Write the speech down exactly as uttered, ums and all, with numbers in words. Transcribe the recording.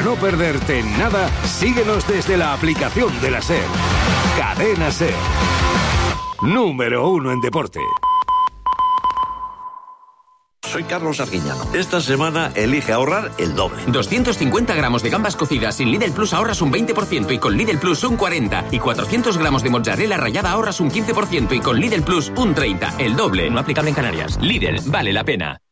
no perderte nada, síguenos desde la aplicación de la SER. Cadena SER. Número uno en deporte. Soy Carlos Arguiñano. Esta semana elige ahorrar el doble. doscientos cincuenta gramos de gambas cocidas sin Lidl Plus ahorras un veinte por ciento y con Lidl Plus un cuarenta por ciento. Y cuatrocientos gramos de mozzarella rallada ahorras un quince por ciento y con Lidl Plus un treinta por ciento. El doble. No aplicable en Canarias. Lidl, vale la pena.